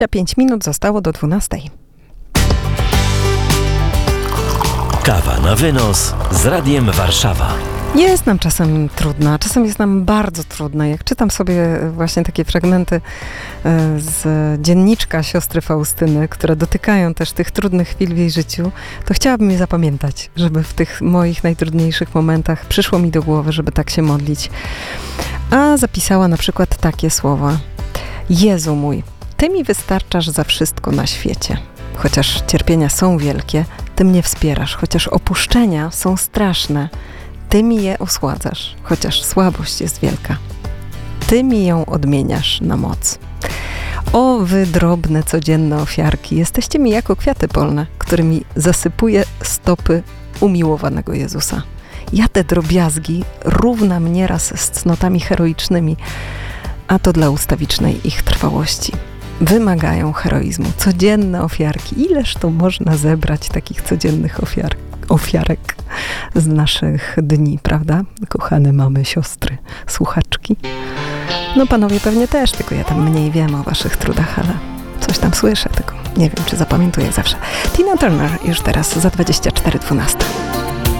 5 minut zostało do 12. Kawa na wynos z Radiem Warszawa. Jest nam czasem trudna, czasem jest nam bardzo trudna. Jak czytam sobie właśnie takie fragmenty z dzienniczka siostry Faustyny, które dotykają też tych trudnych chwil w jej życiu, to chciałabym je zapamiętać, żeby w tych moich najtrudniejszych momentach przyszło mi do głowy, żeby tak się modlić. A zapisała na przykład takie słowa: Jezu mój, Ty mi wystarczasz za wszystko na świecie. Chociaż cierpienia są wielkie, Ty mnie wspierasz. Chociaż opuszczenia są straszne, Ty mi je osładzasz. Chociaż słabość jest wielka, Ty mi ją odmieniasz na moc. O wy drobne, codzienne ofiarki, jesteście mi jako kwiaty polne, którymi zasypuję stopy umiłowanego Jezusa. Ja te drobiazgi równam nieraz z cnotami heroicznymi, a to dla ustawicznej ich trwałości. Wymagają heroizmu. Codzienne ofiarki. Ileż to można zebrać takich codziennych ofiarek z naszych dni, prawda? Kochane mamy, siostry, słuchaczki. No panowie pewnie też, tylko ja tam mniej wiem o waszych trudach, ale coś tam słyszę, tylko nie wiem, czy zapamiętuję zawsze. Tina Turner już teraz za 24:12.